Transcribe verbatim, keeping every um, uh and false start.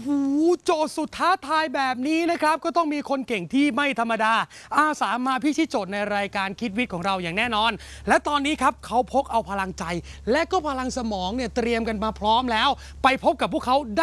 โหโจทย์สุดท้าทายแบบนี้นะครับก็ต้องมีคนเก่งที่ไม่ธรรมดาอาสามาพิชิตโจทย์ในรายการคิดวิทย์ของเราอย่างแน่นอนและตอนนี้ครับเขาพกเอาพลังใจและก็พลังสมองเนี่ยเตรียมกันมาพร้อมแล้วไปพบกับพวกเขาได้